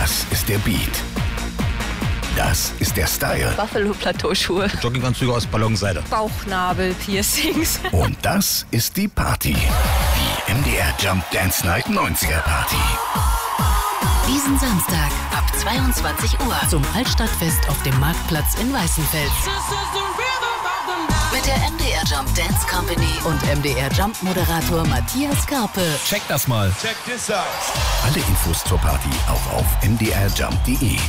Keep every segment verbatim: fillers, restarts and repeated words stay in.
Das ist der Beat. Das ist der Style. Buffalo-Plateauschuhe. Jogginganzüge aus Ballonseide. Bauchnabel-Piercings. Und das ist die Party. Die M D R Jump Dance Night neunziger Party. Diesen Samstag ab zweiundzwanzig Uhr zum Altstadtfest auf dem Marktplatz in Weißenfels. Mit der M D R Jump Dance Company und M D R Jump Moderator Matthias Karpe. Check das mal. Check this out. Alle Infos zur Party auch auf m d r jump punkt d e.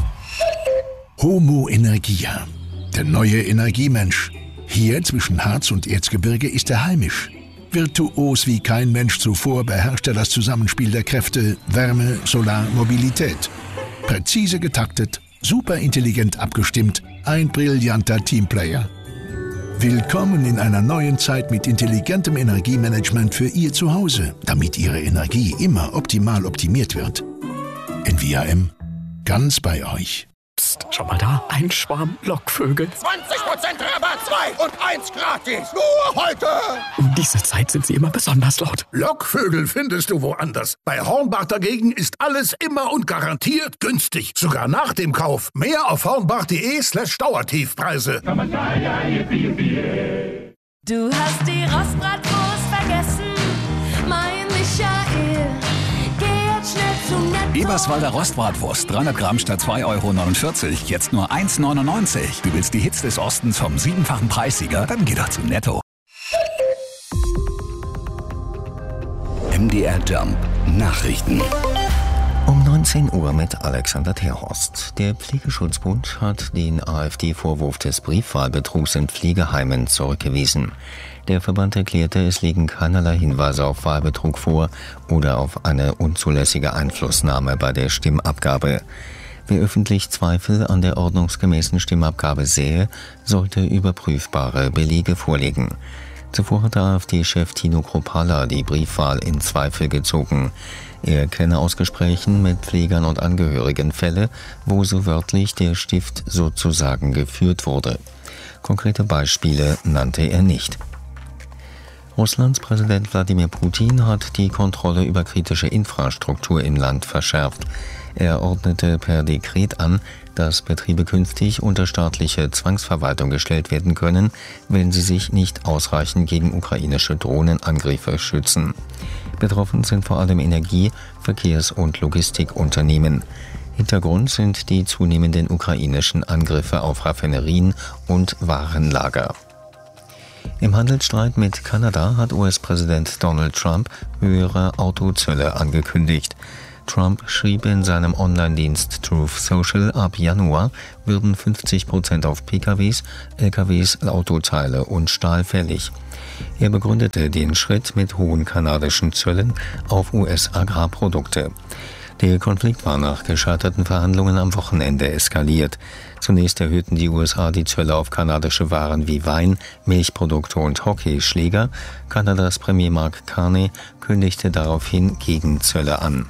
Homo Energia, der neue Energiemensch. Hier zwischen Harz und Erzgebirge ist er heimisch. Virtuos wie kein Mensch zuvor beherrscht er das Zusammenspiel der Kräfte Wärme, Solar, Mobilität. Präzise getaktet, superintelligent abgestimmt, ein brillanter Teamplayer. Willkommen in einer neuen Zeit mit intelligentem Energiemanagement für Ihr Zuhause, damit Ihre Energie immer optimal optimiert wird. N V A M, ganz bei euch. Psst, schau mal da, ein Schwarm Lockvögel. zwanzig Prozent Rabatt, zwei und eins gratis. Nur heute. Um diese Zeit sind sie immer besonders laut. Lockvögel findest du woanders. Bei Hornbach dagegen ist alles immer und garantiert günstig. Sogar nach dem Kauf. Mehr auf hornbach.de slash Dauertiefpreise. Du hast die Rostbratwurst vergessen, mein Michael. Geh jetzt schnell zum Netto. Eberswalder Rostbratwurst, dreihundert Gramm statt zwei Euro neunundvierzig, jetzt nur eins neunundneunzig. Du willst die Hits des Ostens vom siebenfachen Preissieger? Dann geh doch zu Netto. M D R Jump Nachrichten. Um neunzehn Uhr mit Alexander Terhorst. Der Pflegeschutzbund hat den AfD-Vorwurf des Briefwahlbetrugs in Pflegeheimen zurückgewiesen. Der Verband erklärte, es liegen keinerlei Hinweise auf Wahlbetrug vor oder auf eine unzulässige Einflussnahme bei der Stimmabgabe. Wer öffentlich Zweifel an der ordnungsgemäßen Stimmabgabe sähe, sollte überprüfbare Belege vorlegen. Zuvor hatte AfD-Chef Tino Kruppalla die Briefwahl in Zweifel gezogen. Er kenne aus Gesprächen mit Pflegern und Angehörigen Fälle, wo so wörtlich der Stift sozusagen geführt wurde. Konkrete Beispiele nannte er nicht. Russlands Präsident Wladimir Putin hat die Kontrolle über kritische Infrastruktur im Land verschärft. Er ordnete per Dekret an, dass Betriebe künftig unter staatliche Zwangsverwaltung gestellt werden können, wenn sie sich nicht ausreichend gegen ukrainische Drohnenangriffe schützen. Betroffen sind vor allem Energie-, Verkehrs- und Logistikunternehmen. Hintergrund sind die zunehmenden ukrainischen Angriffe auf Raffinerien und Warenlager. Im Handelsstreit mit Kanada hat U S-Präsident Donald Trump höhere Autozölle angekündigt. Trump schrieb in seinem Online-Dienst Truth Social, ab Januar würden fünfzig Prozent auf P K Ws, L K Ws, Autoteile und Stahl fällig. Er begründete den Schritt mit hohen kanadischen Zöllen auf U S-Agrarprodukte. Der Konflikt war nach gescheiterten Verhandlungen am Wochenende eskaliert. Zunächst erhöhten die U S A die Zölle auf kanadische Waren wie Wein, Milchprodukte und Hockeyschläger. Kanadas Premier Mark Carney kündigte daraufhin Gegenzölle an.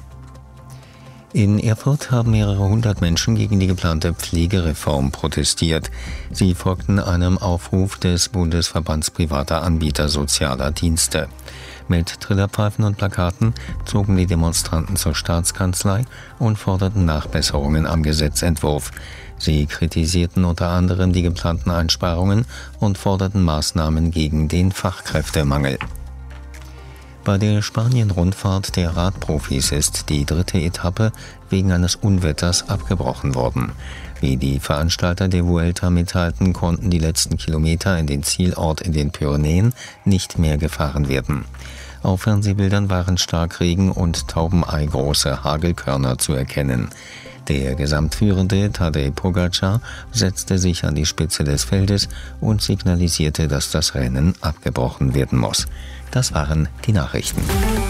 In Erfurt haben mehrere hundert Menschen gegen die geplante Pflegereform protestiert. Sie folgten einem Aufruf des Bundesverbands privater Anbieter sozialer Dienste. Mit Trillerpfeifen und Plakaten zogen die Demonstranten zur Staatskanzlei und forderten Nachbesserungen am Gesetzentwurf. Sie kritisierten unter anderem die geplanten Einsparungen und forderten Maßnahmen gegen den Fachkräftemangel. Bei der Spanien-Rundfahrt der Radprofis ist die dritte Etappe wegen eines Unwetters abgebrochen worden. Wie die Veranstalter der Vuelta mitteilten, konnten die letzten Kilometer in den Zielort in den Pyrenäen nicht mehr gefahren werden. Auf Fernsehbildern waren Starkregen und taubeneigroße Hagelkörner zu erkennen. Der Gesamtführende Tadej Pogačar setzte sich an die Spitze des Feldes und signalisierte, dass das Rennen abgebrochen werden muss. Das waren die Nachrichten.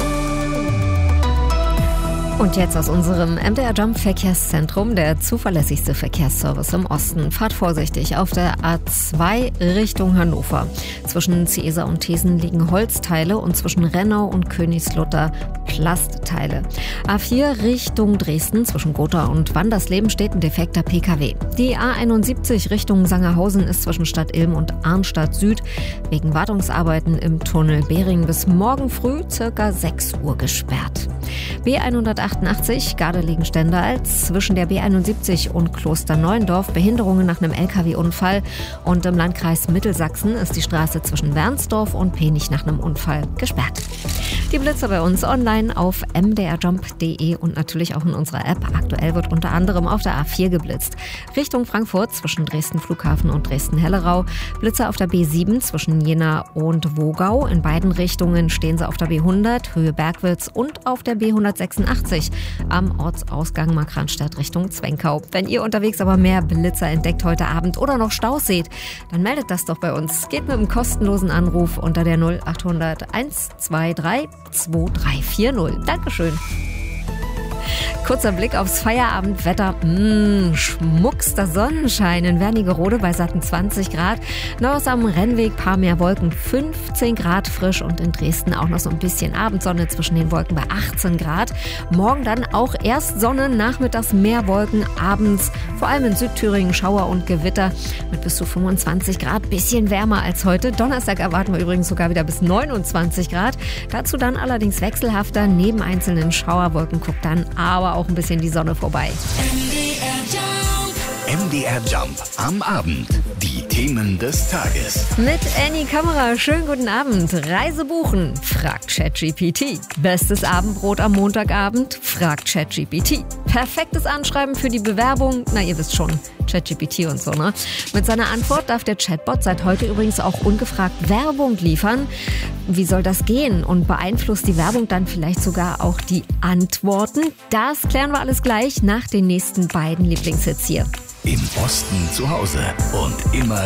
Und jetzt aus unserem M D R Jump Verkehrszentrum, der zuverlässigste Verkehrsservice im Osten. Fahrt vorsichtig auf der A zwei Richtung Hannover. Zwischen Ciesa und Thesen liegen Holzteile und zwischen Rennau und Königslutter Plastteile. A vier Richtung Dresden, zwischen Gotha und Wandersleben steht ein defekter P K W. Die A einundsiebzig Richtung Sangerhausen ist zwischen Stadt Ilm und Arnstadt Süd wegen Wartungsarbeiten im Tunnel Behring bis morgen früh circa sechs Uhr gesperrt. B hundertachtundachtzig Gardelegen-Stendal zwischen der B einundsiebzig und Klosterneuendorf Behinderungen nach einem L K W-Unfall. Und im Landkreis Mittelsachsen ist die Straße zwischen Wernsdorf und Penich nach einem Unfall gesperrt. Die Blitzer bei uns online auf m d r jump punkt d e und natürlich auch in unserer App. Aktuell wird unter anderem auf der A vier geblitzt. Richtung Frankfurt zwischen Dresden Flughafen und Dresden-Hellerau. Blitzer auf der B sieben zwischen Jena und Wogau. In beiden Richtungen stehen sie auf der B hundert Höhe Bergwitz und auf der B hundertsechsundachtzig am Ortsausgang Markranstädt Richtung Zwenkau. Wenn ihr unterwegs aber mehr Blitzer entdeckt heute Abend oder noch Staus seht, dann meldet das doch bei uns. Geht mit einem kostenlosen Anruf unter der null achthundert eins zwei drei zwei drei vier null. Dankeschön. Kurzer Blick aufs Feierabendwetter. Mmh, schmuckster Sonnenschein in Wernigerode bei satten zwanzig Grad. Neues am Rennweg, paar mehr Wolken, fünfzehn Grad frisch und in Dresden auch noch so ein bisschen Abendsonne zwischen den Wolken bei achtzehn Grad. Morgen dann auch erst Sonne, nachmittags mehr Wolken, abends vor allem in Südthüringen Schauer und Gewitter mit bis zu fünfundzwanzig Grad. Bisschen wärmer als heute. Donnerstag erwarten wir übrigens sogar wieder bis neunundzwanzig Grad. Dazu dann allerdings wechselhafter. Neben einzelnen Schauerwolken guckt dann aber auch ein bisschen die Sonne vorbei. M D R Jump am Abend. Die Themen des Tages. Mit Annie Kamera. Schönen guten Abend. Reise buchen? Fragt ChatGPT. Bestes Abendbrot am Montagabend? Fragt ChatGPT. Perfektes Anschreiben für die Bewerbung? Na, ihr wisst schon, ChatGPT und so, ne? Mit seiner Antwort darf der Chatbot seit heute übrigens auch ungefragt Werbung liefern. Wie soll das gehen? Und beeinflusst die Werbung dann vielleicht sogar auch die Antworten? Das klären wir alles gleich nach den nächsten beiden Lieblingshits hier. Im Osten zu Hause und immer